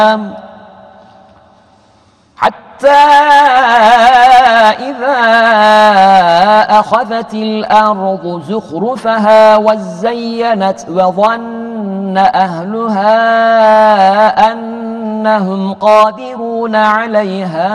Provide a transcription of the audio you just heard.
حتى إذا أخذت الأرض زخرفها وزينت وظن أهلها أنهم قادرون عليها